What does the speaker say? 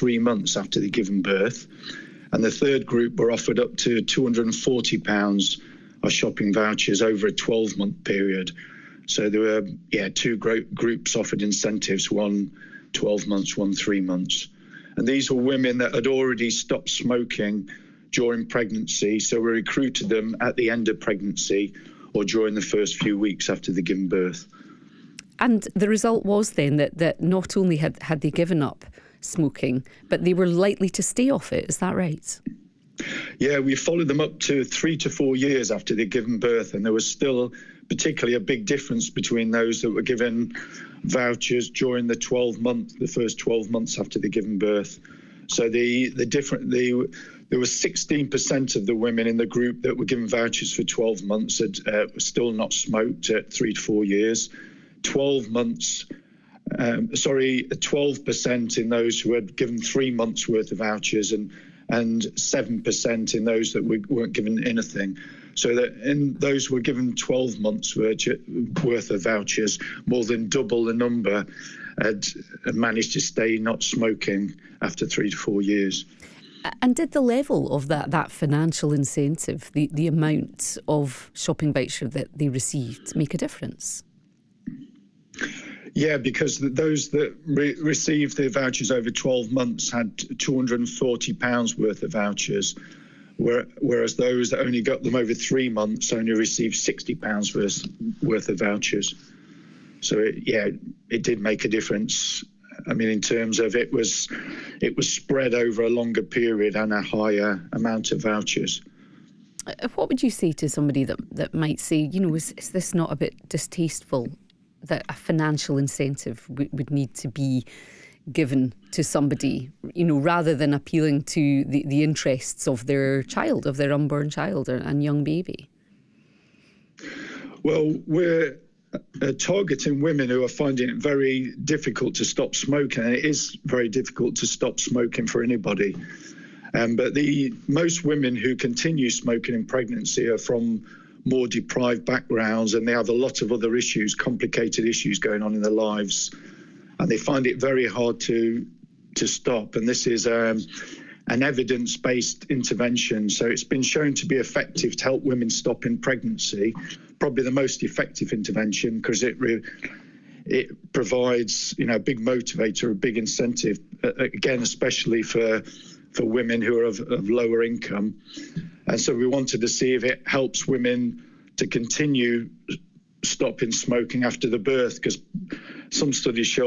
3 months after they'd given birth. And the third group were offered up to £240 of shopping vouchers over a 12-month period. So there were, two groups offered incentives, one 12 months, one 3 months. And these were women that had already stopped smoking during pregnancy, so we recruited them at the end of pregnancy or during the first few weeks after they'd given birth. And the result was then that not only had they given up smoking, but they were likely to stay off it. Is that right? Yeah, we followed them up to 3 to 4 years after they'd given birth, and there was still particularly a big difference between those that were given vouchers during the first 12 months after they'd given birth. So there was 16% of the women in the group that were given vouchers for 12 months had still not smoked at 3 to 4 years. 12% in those who had given 3 months worth of vouchers, and 7% in those that weren't given anything. So that in those who were given 12 months worth of vouchers, more than double the number had managed to stay not smoking after 3 to 4 years. And did the level of that financial incentive, the amount of shopping voucher that they received, make a difference? Yeah, because those that received the vouchers over 12 months had £240 worth of vouchers, whereas those that only got them over 3 months only received £60 worth of vouchers. So it did make a difference. I mean, in terms of it was spread over a longer period and a higher amount of vouchers. What would you say to somebody that might say, is this not a bit distasteful, that a financial incentive would need to be given to somebody, rather than appealing to the interests of their child, of their unborn child and young baby? Well, we're targeting women who are finding it very difficult to stop smoking, and it is very difficult to stop smoking for anybody. But most women who continue smoking in pregnancy are from more deprived backgrounds, and they have a lot of other issues, complicated issues going on in their lives, and they find it very hard to stop. And this is an evidence-based intervention, so it's been shown to be effective to help women stop in pregnancy, probably the most effective intervention, because it provides a big motivator, a big incentive, again, especially for women who are of lower income. And so we wanted to see if it helps women to continue stopping smoking after the birth, because some studies show